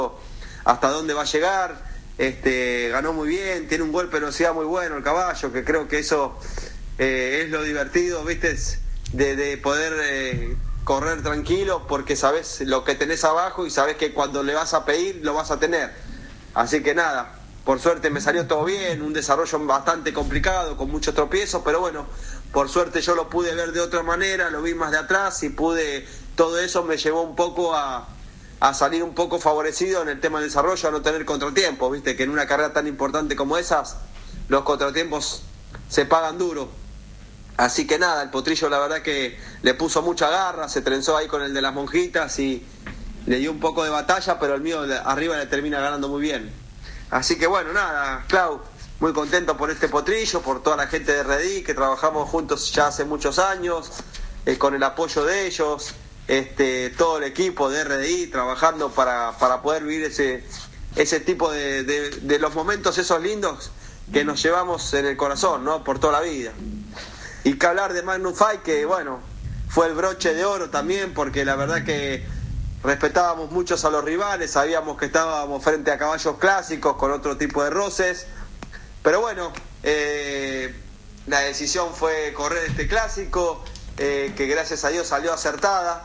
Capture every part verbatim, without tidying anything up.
hasta dónde va a llegar. Este, ganó muy bien, tiene un golpe de velocidad muy bueno el caballo, que creo que eso eh, es lo divertido, ¿viste? De, de poder eh, correr tranquilo, porque sabes lo que tenés abajo y sabes que cuando le vas a pedir lo vas a tener. Así que nada, por suerte me salió todo bien, un desarrollo bastante complicado, con muchos tropiezos, pero bueno, por suerte yo lo pude ver de otra manera, lo vi más de atrás y pude, todo eso me llevó un poco a a salir un poco favorecido en el tema del desarrollo, a no tener contratiempos, viste que en una carrera tan importante como esas los contratiempos se pagan duro. Así que nada, el potrillo la verdad que le puso mucha garra, se trenzó ahí con el de las monjitas y le dio un poco de batalla, pero el mío arriba le termina ganando muy bien. Así que bueno, nada, Clau, muy contento por este potrillo, por toda la gente de R D I, que trabajamos juntos ya hace muchos años, eh, con el apoyo de ellos. Este, todo el equipo de R D I trabajando para, para poder vivir ese, ese tipo de, de, de los momentos esos lindos que nos llevamos en el corazón, ¿no? Por toda la vida. Y que hablar de Magnum Fight, que bueno, fue el broche de oro también, porque la verdad que respetábamos muchos a los rivales, sabíamos que estábamos frente a caballos clásicos con otro tipo de roces, pero bueno, eh, la decisión fue correr este clásico, Eh, que gracias a Dios salió acertada.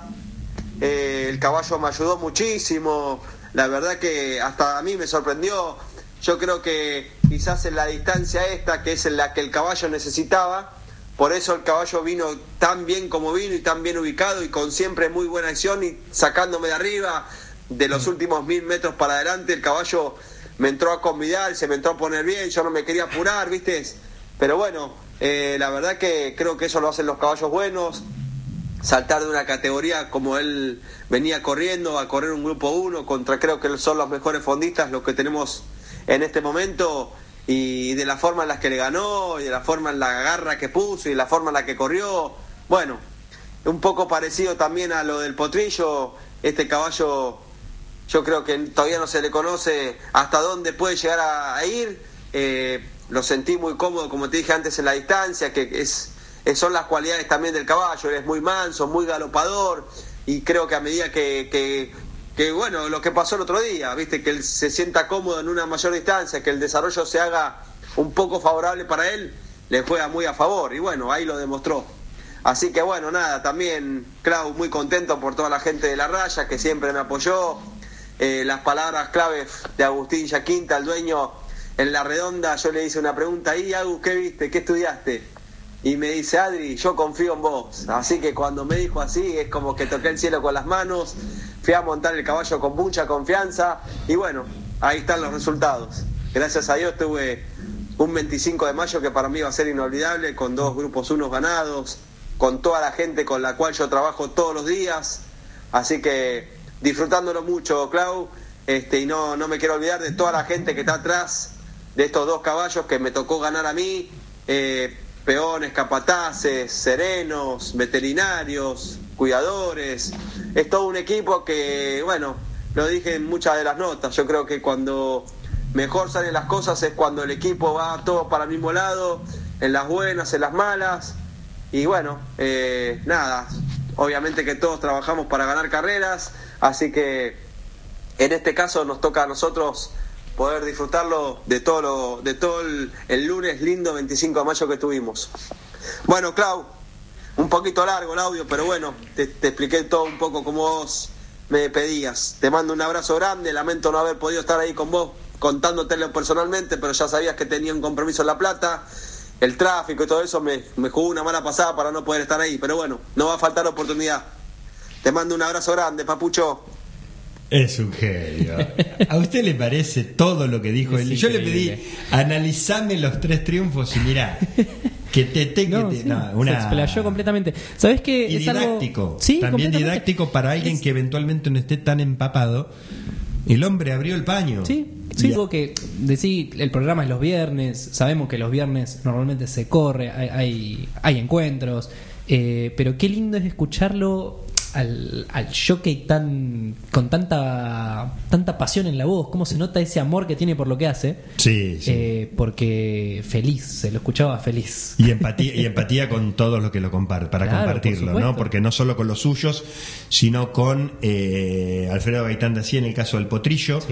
Eh, el caballo me ayudó muchísimo, la verdad que hasta a mí me sorprendió. Yo creo que quizás en la distancia esta, que es en la que el caballo necesitaba, por eso el caballo vino tan bien como vino y tan bien ubicado y con siempre muy buena acción y sacándome de arriba de los últimos mil metros para adelante. El caballo me entró a convidar, se me entró a poner bien, yo no me quería apurar, ¿viste? Pero bueno, Eh, la verdad que creo que eso lo hacen los caballos buenos, saltar de una categoría como él venía corriendo a correr un grupo uno contra, creo que son los mejores fondistas los que tenemos en este momento, y de la forma en la que le ganó y de la forma en la garra que puso y la forma en la que corrió, bueno, un poco parecido también a lo del potrillo. Este caballo yo creo que todavía no se le conoce hasta dónde puede llegar a, a ir. eh, Lo sentí muy cómodo, como te dije antes, en la distancia, que es, es son las cualidades también del caballo. Él es muy manso, muy galopador, y creo que a medida que, que, que, bueno, lo que pasó el otro día, viste, que él se sienta cómodo en una mayor distancia, que el desarrollo se haga un poco favorable para él, le juega muy a favor, y bueno, ahí lo demostró. Así que bueno, nada, también, Clau, muy contento por toda la gente de la raya, que siempre me apoyó. Eh, las palabras claves de Agustín Yaquinta, el dueño, en la redonda, yo le hice una pregunta ahí, Agus, ¿qué viste? ¿Qué estudiaste? Y me dice, Adri, yo confío en vos. Así que cuando me dijo así, es como que toqué el cielo con las manos, fui a montar el caballo con mucha confianza, y bueno, ahí están los resultados. Gracias a Dios tuve un veinticinco de mayo que para mí va a ser inolvidable, con dos grupos unos ganados, con toda la gente con la cual yo trabajo todos los días, así que disfrutándolo mucho, Clau, este, y no, no me quiero olvidar de toda la gente que está atrás de estos dos caballos que me tocó ganar a mí, eh, peones, capataces, serenos, veterinarios, cuidadores. Es todo un equipo que, bueno, lo dije en muchas de las notas, yo creo que cuando mejor salen las cosas es cuando el equipo va todo para el mismo lado, en las buenas, en las malas, y bueno, eh, nada, obviamente que todos trabajamos para ganar carreras, así que en este caso nos toca a nosotros poder disfrutarlo de todo lo, de todo el, el lunes lindo veinticinco de mayo que tuvimos. Bueno, Clau, un poquito largo el audio, pero bueno, te, te expliqué todo un poco como vos me pedías. Te mando un abrazo grande, lamento no haber podido estar ahí con vos contándotelo personalmente, pero ya sabías que tenía un compromiso en La Plata, el tráfico y todo eso me, me jugó una mala pasada para no poder estar ahí, pero bueno, no va a faltar oportunidad. Te mando un abrazo grande, papucho. Es un genio. ¿A usted le parece todo lo que dijo él? Yo le pedí, analizame los tres triunfos y mirá, que te tenga no, te, sí, no, una... se explayó completamente. ¿Sabés qué? Y es didáctico, algo... sí, también didáctico para alguien es... que eventualmente no esté tan empapado. El hombre abrió el paño. Sí, sí, digo que decir, el programa es los viernes, sabemos que los viernes normalmente se corre, hay, hay, hay encuentros, eh, pero qué lindo es escucharlo al, al jockey tan con tanta tanta pasión en la voz, cómo se nota ese amor que tiene por lo que hace. Sí, sí. Eh, porque feliz, se lo escuchaba feliz. Y empatía, y empatía con todos los que lo comparten, para claro, compartirlo, por ¿no? Porque no solo con los suyos, sino con eh, Alfredo Gaitán de Así en el caso del potrillo. Sí.